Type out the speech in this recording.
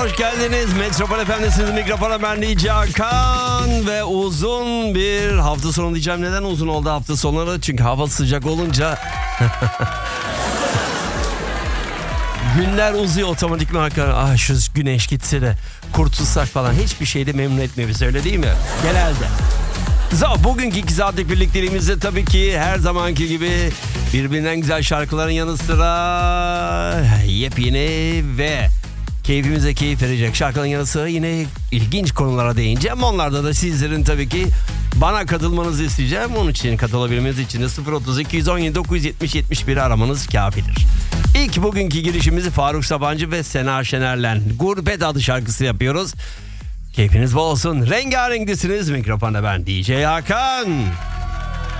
hoş geldiniz. Metropol Efendisi'niz, mikrofona ben DJ Hakan ve uzun bir hafta sonu diyeceğim. Neden uzun oldu hafta sonları? Çünkü hava sıcak olunca günler uzuyor otomatikman. Ah şu güneş gitse de kurtulsak falan, hiçbir şeyde memnun etmiyor bizi, öyle değil mi? Genelde. Bugünkü 2 saatlik birlikteliğimizde tabii ki her zamanki gibi birbirinden güzel şarkıların yanı sıra yepyeni ve keyfimize keyif verecek şarkıların yanı sıra yine ilginç konulara değineceğim. Onlarda da sizlerin tabii ki bana katılmanızı isteyeceğim. Onun için katılabilmeniz için de 032 117 970 71 aramanız kafidir. İlk bugünkü girişimizi Faruk Sabancı ve Sena Şener'le Gurbet adlı şarkısı yapıyoruz. Keyfiniz bol olsun. Rengarenksiniz. Mikrofonda ben DJ Hakan.